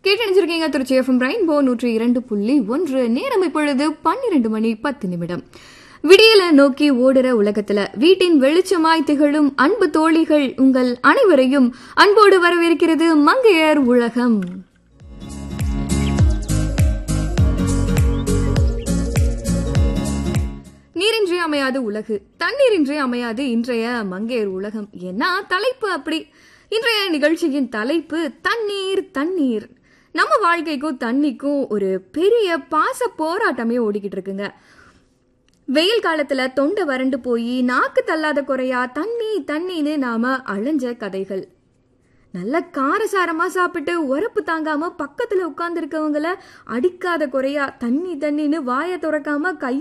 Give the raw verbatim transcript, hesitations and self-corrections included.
கேட்டணிச்சிருக்கீங்க Trichy FM rainbow நூற்றி இரண்டு புள்ளி ஒன்று. நேரம் இப்பொழுது பன்னிரண்டு மணி பத்து நிமிடம். விடியல நோக்கி ஓடுற உலகத்துல வீட்டின் வெளிச்சமாய் திகழும் அன்பு தோழிகள் உங்கள் அனைவரையும் அன்போடு வரவேற்கிறது மங்கையர் உலகம். நீரின்றி அமையாது உலகு, தண்ணீரின்றி அமையாது இன்றைய மங்கையர் உலகம். ஏன்னா தலைப்பு அப்படி. இன்றைய நிகழ்ச்சியின் தலைப்பு தண்ணீர். தண்ணீர் நம்ம வாழ்க்கைக்கும் தண்ணிக்கும் ஒரு பெரிய பாச போராட்டமே ஓடிக்கிட்டு இருக்குங்க. வெயில் காலத்துல தொண்டை வறண்டு போய் நாக்கு தள்ளாத குறையா தண்ணி தண்ணின்னு நாம அலைஞ்ச கதைகள். நல்ல காரசாரமா சாப்பிட்டு உரப்பு தாங்காம பக்கத்துல உட்கார்ந்து இருக்கவங்கள அடிக்காத குறையா தண்ணி தண்ணின்னு வாயை துறக்காம கை